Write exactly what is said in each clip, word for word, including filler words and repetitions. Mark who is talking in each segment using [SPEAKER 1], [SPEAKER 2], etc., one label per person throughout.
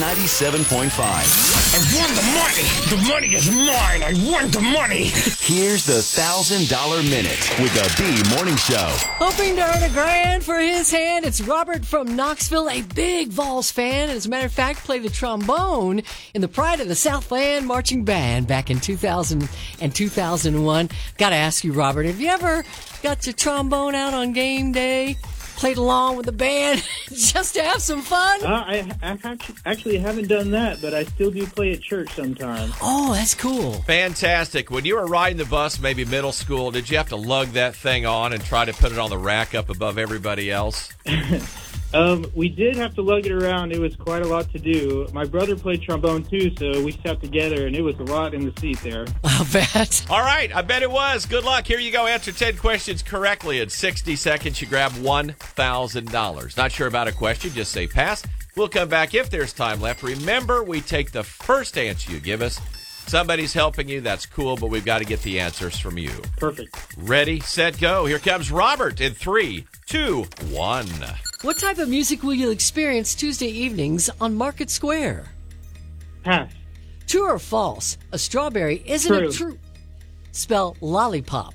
[SPEAKER 1] ninety-seven point five.
[SPEAKER 2] I won the money. The money is mine. I won the money.
[SPEAKER 1] Here's the one thousand dollar Minute with the B Morning Show.
[SPEAKER 3] Hoping to earn a grand for his hand, it's Robert from Knoxville, a big Vols fan. And as a matter of fact, played the trombone in the Pride of the Southland Marching Band back in two thousand and two thousand one. Got to ask you, Robert, have you ever got your trombone out on game day? Played along with the band just to have some fun?
[SPEAKER 4] Uh, I, I actually, actually haven't done that, but I still do play at church sometimes.
[SPEAKER 3] Oh, that's cool.
[SPEAKER 5] Fantastic. When you were riding the bus, maybe middle school, did you have to lug that thing on and try to put it on the rack up above everybody else?
[SPEAKER 4] um, we did have to lug it around. It was quite a lot to do. My brother played trombone, too, so we sat together, and it was a lot in the seat there.
[SPEAKER 3] I'll bet.
[SPEAKER 5] All right, I bet it was. Good luck. Here you go. Answer ten questions correctly. In sixty seconds, you grab one thousand dollars. Not sure about a question? Just say pass. We'll come back if there's time left. Remember, we take the first answer you give us. Somebody's helping you. That's cool, but we've got to get the answers from you.
[SPEAKER 4] Perfect.
[SPEAKER 5] Ready, set, go. Here comes Robert in three, two, one.
[SPEAKER 3] What type of music will you experience Tuesday evenings on Market Square?
[SPEAKER 4] Pass.
[SPEAKER 3] True or false? A strawberry isn't
[SPEAKER 4] True.
[SPEAKER 3] a true. Spell lollipop.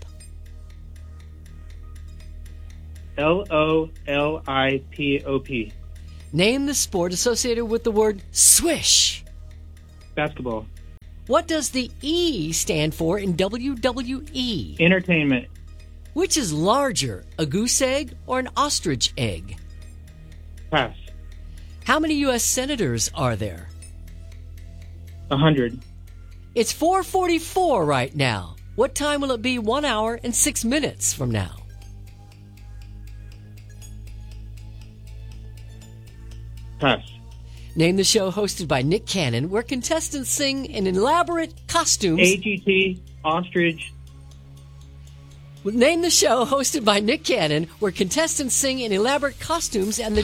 [SPEAKER 4] L O L I P O P.
[SPEAKER 3] Name the sport associated with the word swish.
[SPEAKER 4] Basketball.
[SPEAKER 3] What does the E stand for in W W E?
[SPEAKER 4] Entertainment.
[SPEAKER 3] Which is larger, a goose egg or an ostrich egg?
[SPEAKER 4] Pass.
[SPEAKER 3] How many U S senators are there?
[SPEAKER 4] A hundred.
[SPEAKER 3] It's four forty-four right now. What time will it be one hour and six minutes from now?
[SPEAKER 4] Pass.
[SPEAKER 3] Name the show hosted by Nick Cannon, where contestants sing in elaborate costumes.
[SPEAKER 4] A G T, ostrich.
[SPEAKER 3] Name the show hosted by Nick Cannon, where contestants sing in elaborate costumes and the...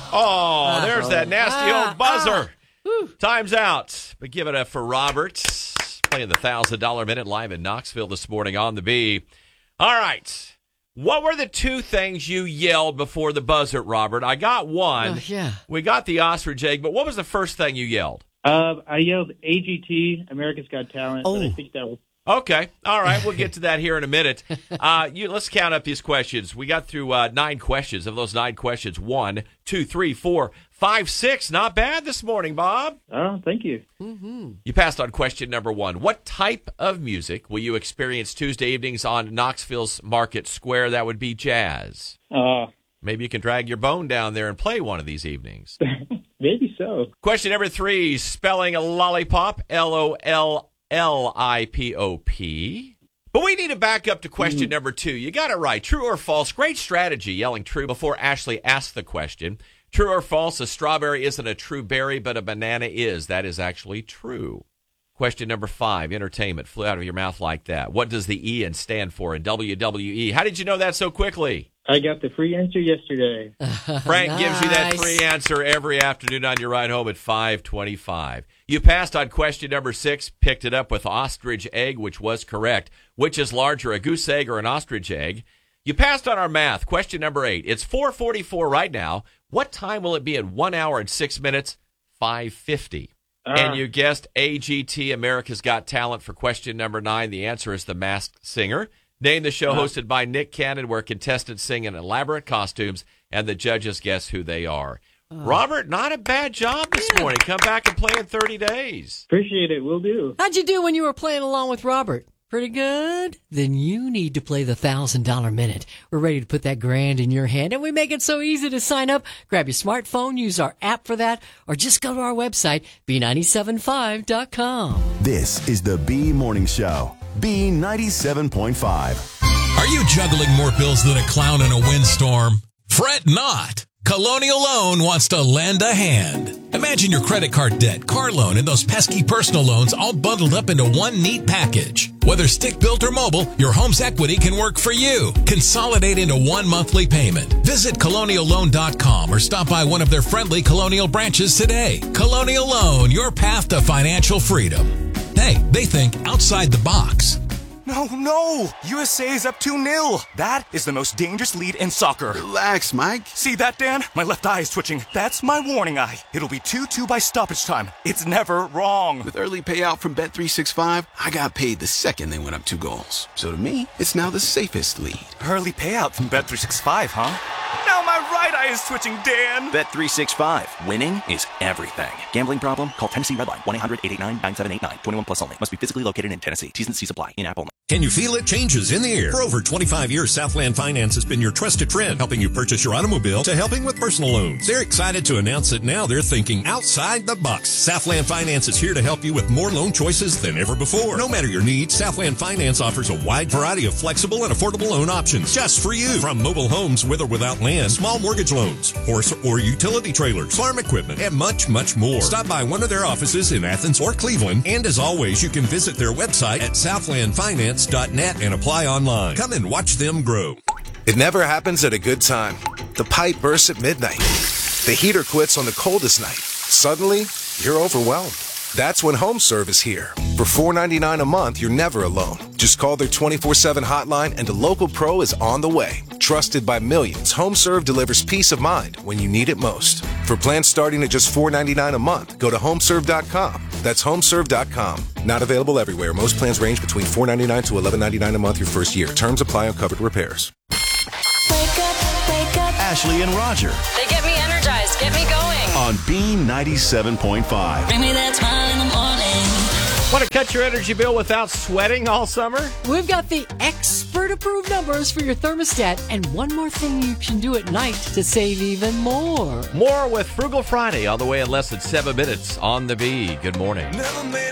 [SPEAKER 5] Oh, there's that nasty
[SPEAKER 3] Ah,
[SPEAKER 5] old buzzer.
[SPEAKER 3] ah.
[SPEAKER 5] Time's out. But give it up for Robert, playing the one thousand dollar Minute live in Knoxville this morning on the B. All right. What were the two things you yelled before the buzzer, Robert? I got one.
[SPEAKER 3] Uh, yeah.
[SPEAKER 5] We got the ostrich egg, but what was the first thing you yelled?
[SPEAKER 4] Uh, I yelled A G T, America's Got Talent,
[SPEAKER 3] Oh.
[SPEAKER 4] but I think that was...
[SPEAKER 5] Okay. All right. We'll get to that here in a minute. Uh, you, let's count up these questions. We got through uh, nine questions. Of those nine questions, one, two, three, four, five, six. Not bad this morning, Bob.
[SPEAKER 4] Oh, thank you.
[SPEAKER 3] Mm-hmm.
[SPEAKER 5] You passed on question number one. What type of music will you experience Tuesday evenings on Knoxville's Market Square? That would be jazz.
[SPEAKER 4] Uh,
[SPEAKER 5] Maybe you can drag your bone down there and play one of these evenings.
[SPEAKER 4] maybe so.
[SPEAKER 5] Question number three, spelling a lollipop, L O L L I P O P. But we need to back up to question mm. number two. You got it right. True or false? Great strategy, yelling true before Ashley asked the question. True or false? A strawberry isn't a true berry, but a banana is. That is actually true. Question number five, entertainment. Flew out of your mouth like that. What does the E in stand for in W W E? How did you know that so quickly?
[SPEAKER 4] I got the free answer yesterday.
[SPEAKER 5] Frank
[SPEAKER 3] Nice.
[SPEAKER 5] gives you that free answer every afternoon on your ride home at five twenty-five. You passed on question number six, picked it up with ostrich egg, which was correct. Which is larger, a goose egg or an ostrich egg? You passed on our math. Question number eight. It's four forty-four right now. What time will it be in one hour and six minutes? five fifty.
[SPEAKER 4] Uh,
[SPEAKER 5] And you guessed A G T, America's Got Talent, for question number nine. The answer is The Masked Singer. Name the show
[SPEAKER 4] Uh,
[SPEAKER 5] hosted by Nick Cannon, where contestants sing in elaborate costumes and the judges guess who they are.
[SPEAKER 3] Uh,
[SPEAKER 5] Robert, not a bad job this
[SPEAKER 3] yeah.
[SPEAKER 5] morning. Come back and play in thirty days.
[SPEAKER 4] Appreciate it. Will do.
[SPEAKER 3] How'd you do when you were playing along with Robert? Pretty good? Then you need to play the one thousand dollar Minute. We're ready to put that grand in your hand, and we make it so easy to sign up. Grab your smartphone, use our app for that, or just go to our website, B nine seven five dot com.
[SPEAKER 1] This is the B Morning Show. B ninety-seven point five.
[SPEAKER 6] Are you juggling more bills than a clown in a windstorm? Fret not. Colonial Loan wants to lend a hand. Imagine your credit card debt, car loan, and those pesky personal loans all bundled up into one neat package. Whether stick-built or mobile, your home's equity can work for you. Consolidate into one monthly payment. Visit colonial loan dot com or stop by one of their friendly Colonial branches today. Colonial Loan, your path to financial freedom. Hey, they think outside the box.
[SPEAKER 7] No, no! U S A is up two nil. That is the most dangerous lead in soccer.
[SPEAKER 8] Relax, Mike.
[SPEAKER 7] See that, Dan? My left eye is twitching. That's my warning eye. It'll be two two by stoppage time. It's never wrong.
[SPEAKER 8] With early payout from Bet three sixty-five, I got paid the second they went up two goals. So to me, it's now the safest lead.
[SPEAKER 7] Early payout from Bet three sixty-five, huh? Now my right eye is twitching, Dan.
[SPEAKER 9] Bet three sixty-five. Winning is everything. Gambling problem? Call Tennessee Redline. one eight hundred eight eight nine nine seven eight nine. twenty-one plus only. Must be physically located in Tennessee. T's and C's apply. In-app only.
[SPEAKER 6] Can you feel it? Changes in the air. For over twenty-five years, Southland Finance has been your trusted friend, helping you purchase your automobile to helping with personal loans. They're excited to announce that now they're thinking outside the box. Southland Finance is here to help you with more loan choices than ever before. No matter your needs, Southland Finance offers a wide variety of flexible and affordable loan options just for you. From mobile homes with or without land, small mortgage loans, horse or utility trailers, farm equipment, and much, much more. Stop by one of their offices in Athens or Cleveland, and as always, you can visit their website at southland finance dot net and apply online. Come and watch them grow.
[SPEAKER 10] It never happens at a good time. The pipe bursts at midnight. The heater quits on the coldest night. Suddenly, you're overwhelmed. That's when HomeServe is here. For four dollars and ninety-nine cents a month, you're never alone. Just call their twenty-four seven hotline and a local pro is on the way. Trusted by millions, HomeServe delivers peace of mind when you need it most. For plans starting at just four dollars and ninety-nine cents a month, go to homeserve dot com. That's homeserve dot com. Not available everywhere. Most plans range between four dollars and ninety-nine cents to eleven dollars and ninety-nine cents a month your first year. Terms apply on covered repairs.
[SPEAKER 1] Wake up, wake up. Ashley and Roger.
[SPEAKER 11] They get me energized, get me going.
[SPEAKER 1] On B ninety-seven point five.
[SPEAKER 11] Bring me that smile in the morning.
[SPEAKER 5] Want to cut your energy bill without sweating all summer?
[SPEAKER 3] We've got the expert-approved numbers for your thermostat, and one more thing you can do at night to save even more.
[SPEAKER 5] More with Frugal Friday, all the way in less than seven minutes on the B. Good morning.